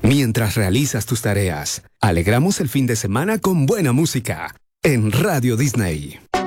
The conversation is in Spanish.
Mientras realizas tus tareas, alegramos el fin de semana con buena música en Radio Disney.